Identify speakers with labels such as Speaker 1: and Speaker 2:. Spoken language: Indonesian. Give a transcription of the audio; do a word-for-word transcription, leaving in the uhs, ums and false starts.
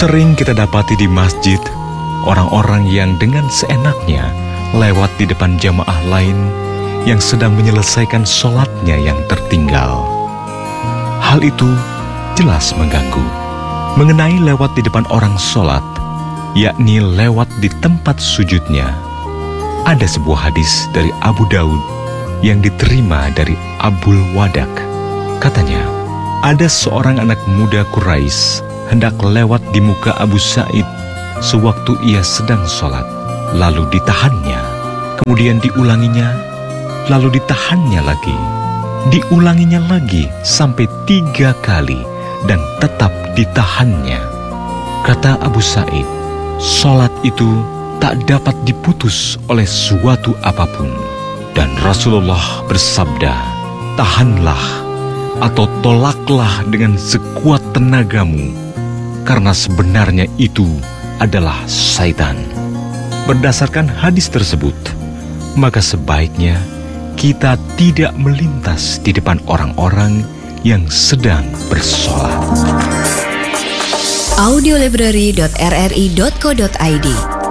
Speaker 1: Sering kita dapati di masjid orang-orang yang dengan seenaknya lewat di depan jamaah lain yang sedang menyelesaikan sholatnya yang tertinggal. Hal itu jelas mengganggu. Mengenai lewat di depan orang sholat, yakni lewat di tempat sujudnya. Ada sebuah hadis dari Abu Daud yang diterima dari Abul Wadak. Katanya, ada seorang anak muda Quraisy hendak lewat di muka Abu Sa'id sewaktu ia sedang sholat. Lalu ditahannya, kemudian diulanginya, lalu ditahannya lagi, diulanginya lagi sampai tiga kali dan tetap ditahannya. Kata Abu Sa'id, sholat itu tak dapat diputus oleh suatu apapun. Dan Rasulullah bersabda, tahanlah atau tolaklah dengan sekuat tenagamu, karena sebenarnya itu adalah syaitan. Berdasarkan hadis tersebut, maka sebaiknya kita tidak melintas di depan orang-orang yang sedang bersolat.
Speaker 2: audiolibrary dot r r i dot co dot i d